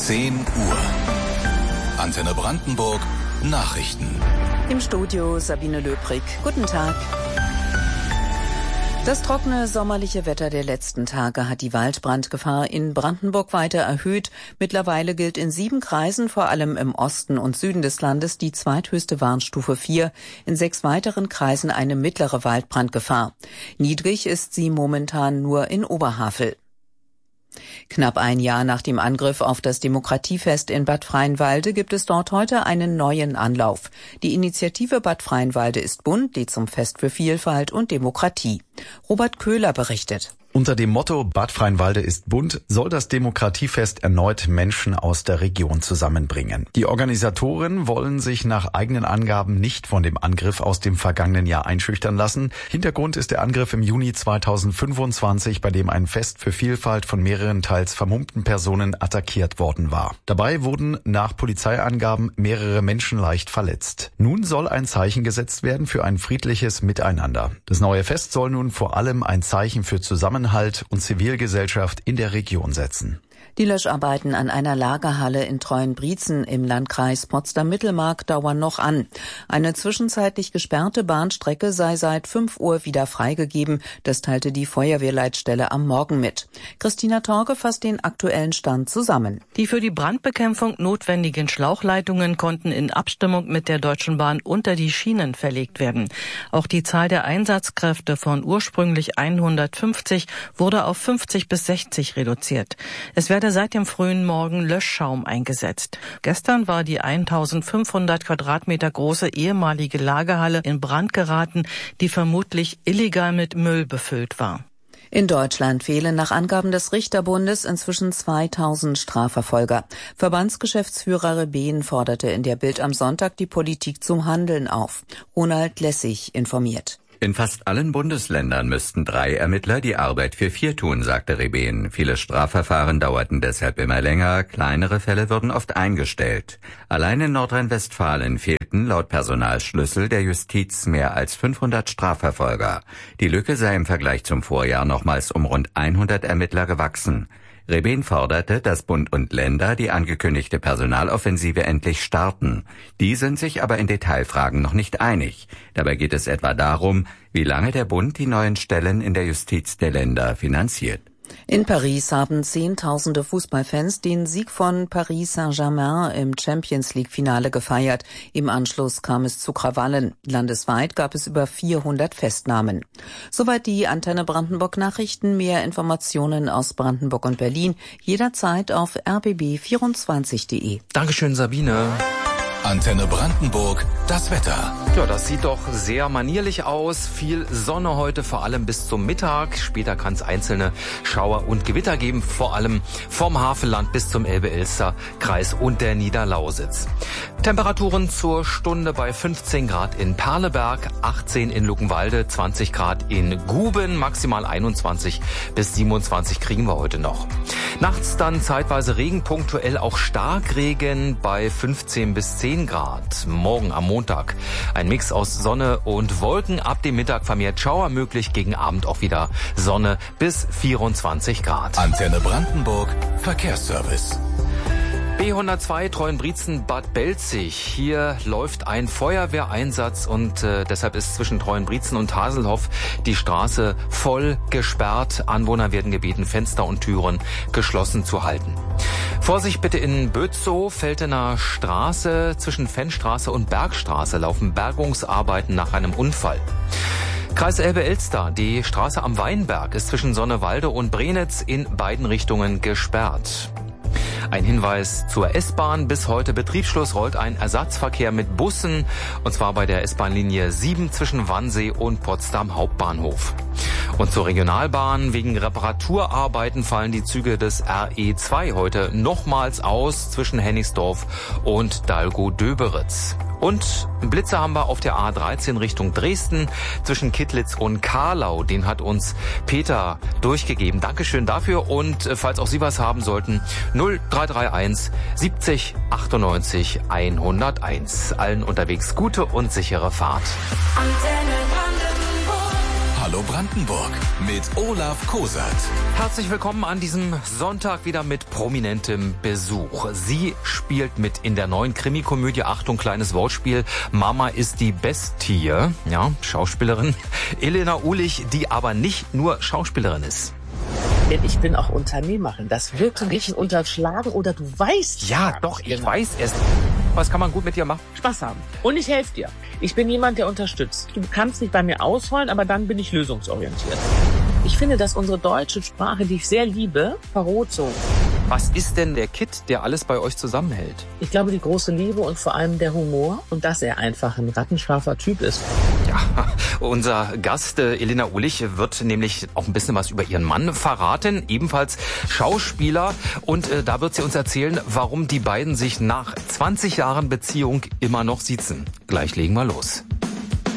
10 Uhr. Antenne Brandenburg Nachrichten. Im Studio Sabine Löbrig. Guten Tag. Das trockene sommerliche Wetter der letzten Tage hat die Waldbrandgefahr in Brandenburg weiter erhöht. Mittlerweile gilt in 7 Kreisen, vor allem im Osten und Süden des Landes, die zweithöchste Warnstufe 4. In 6 weiteren Kreisen eine mittlere Waldbrandgefahr. Niedrig ist sie momentan nur in Oberhavel. Knapp ein Jahr nach dem Angriff auf das Demokratiefest in Bad Freienwalde gibt es dort heute einen neuen Anlauf. Die Initiative Bad Freienwalde ist bunt, die zum Fest für Vielfalt und Demokratie. Robert Köhler berichtet. Unter dem Motto Bad Freienwalde ist bunt soll das Demokratiefest erneut Menschen aus der Region zusammenbringen. Die Organisatoren wollen sich nach eigenen Angaben nicht von dem Angriff aus dem vergangenen Jahr einschüchtern lassen. Hintergrund ist der Angriff im Juni 2025, bei dem ein Fest für Vielfalt von mehreren teils vermummten Personen attackiert worden war. Dabei wurden nach Polizeiangaben mehrere Menschen leicht verletzt. Nun soll ein Zeichen gesetzt werden für ein friedliches Miteinander. Das neue Fest soll nun vor allem ein Zeichen für Zusammenhalt und Zivilgesellschaft in der Region setzen. Die Löscharbeiten an einer Lagerhalle in Treuenbrietzen im Landkreis Potsdam-Mittelmark dauern noch an. Eine zwischenzeitlich gesperrte Bahnstrecke sei seit 5 Uhr wieder freigegeben. Das teilte die Feuerwehrleitstelle am Morgen mit. Christina Torge fasst den aktuellen Stand zusammen. Die für die Brandbekämpfung notwendigen Schlauchleitungen konnten in Abstimmung mit der Deutschen Bahn unter die Schienen verlegt werden. Auch die Zahl der Einsatzkräfte von ursprünglich 150 wurde auf 50 bis 60 reduziert. Es werde seit dem frühen Morgen Löschschaum eingesetzt. Gestern war die 1500 Quadratmeter große ehemalige Lagerhalle in Brand geraten, die vermutlich illegal mit Müll befüllt war. In Deutschland fehlen nach Angaben des Richterbundes inzwischen 2000 Strafverfolger. Verbandsgeschäftsführer Rebeen forderte in der Bild am Sonntag die Politik zum Handeln auf. Ronald Lessig informiert. In fast allen Bundesländern müssten 3 Ermittler die Arbeit für 4 tun, sagte Rebeen. Viele Strafverfahren dauerten deshalb immer länger, kleinere Fälle wurden oft eingestellt. Allein in Nordrhein-Westfalen fehlten laut Personalschlüssel der Justiz mehr als 500 Strafverfolger. Die Lücke sei im Vergleich zum Vorjahr nochmals um rund 100 Ermittler gewachsen. Rebeen forderte, dass Bund und Länder die angekündigte Personaloffensive endlich starten. Die sind sich aber in Detailfragen noch nicht einig. Dabei geht es etwa darum, wie lange der Bund die neuen Stellen in der Justiz der Länder finanziert. In Paris haben Zehntausende Fußballfans den Sieg von Paris Saint-Germain im Champions-League-Finale gefeiert. Im Anschluss kam es zu Krawallen. Landesweit gab es über 400 Festnahmen. Soweit die Antenne Brandenburg Nachrichten. Mehr Informationen aus Brandenburg und Berlin jederzeit auf rbb24.de. Dankeschön, Sabine. Antenne Brandenburg, das Wetter. Ja, das sieht doch sehr manierlich aus. Viel Sonne heute, vor allem bis zum Mittag. Später kann es einzelne Schauer und Gewitter geben, vor allem vom Havelland bis zum Elbe-Elster-Kreis und der Niederlausitz. Temperaturen zur Stunde bei 15 Grad in Perleberg, 18 in Luckenwalde, 20 Grad in Guben, maximal 21 bis 27 kriegen wir heute noch. Nachts dann zeitweise Regen, punktuell auch Starkregen bei 15 bis 10 Grad. Morgen am Montag ein Mix aus Sonne und Wolken. Ab dem Mittag vermehrt Schauer möglich, gegen Abend auch wieder Sonne bis 24 Grad. Antenne Brandenburg Verkehrsservice. B102 Treuenbrietzen Bad Belzig. Hier läuft ein Feuerwehreinsatz und deshalb ist zwischen Treuenbrietzen und Haselhoff die Straße voll gesperrt. Anwohner werden gebeten, Fenster und Türen geschlossen zu halten. Vorsicht bitte in Bötzow, Feltener Straße. Zwischen Fennstraße und Bergstraße laufen Bergungsarbeiten nach einem Unfall. Kreis Elbe-Elster, die Straße am Weinberg ist zwischen Sonnewalde und Brenitz in beiden Richtungen gesperrt. Ein Hinweis zur S-Bahn. Bis heute Betriebsschluss rollt ein Ersatzverkehr mit Bussen, und zwar bei der S-Bahn-Linie 7 zwischen Wannsee und Potsdam Hauptbahnhof. Und zur Regionalbahn. Wegen Reparaturarbeiten fallen die Züge des RE2 heute nochmals aus zwischen Hennigsdorf und Dalgow-Döberitz. Und Blitzer haben wir auf der A13 Richtung Dresden zwischen Kittlitz und Karlau. Den hat uns Peter durchgegeben. Dankeschön dafür. Und falls auch Sie was haben sollten, 0331 70 98 101. Allen unterwegs gute und sichere Fahrt. Hallo Hallo Brandenburg mit Olaf Kosert. Herzlich willkommen an diesem Sonntag wieder mit prominentem Besuch. Sie spielt mit in der neuen Krimikomödie, Achtung, kleines Wortspiel, Mama ist die Bestie, ja, Schauspielerin Elena Uhlich, die aber nicht nur Schauspielerin ist. Denn ich bin auch Unternehmerin. Das wirkt so ein bisschen unterschlagen oder du weißt. Ja, doch, ich weiß es. Was kann man gut mit dir machen? Spaß haben. Und ich helfe dir. Ich bin jemand, der unterstützt. Du kannst nicht bei mir ausholen, aber dann bin ich lösungsorientiert. Ich finde, dass unsere deutsche Sprache, die ich sehr liebe, verroht so. Was ist denn der Kitt, der alles bei euch zusammenhält? Ich glaube, die große Liebe und vor allem der Humor und dass er einfach ein rattenscharfer Typ ist. Ja, unser Gast Elena Uhlich wird nämlich auch ein bisschen was über ihren Mann verraten, ebenfalls Schauspieler. Und da wird sie uns erzählen, warum die beiden sich nach 20 Jahren Beziehung immer noch siezen. Gleich legen wir los.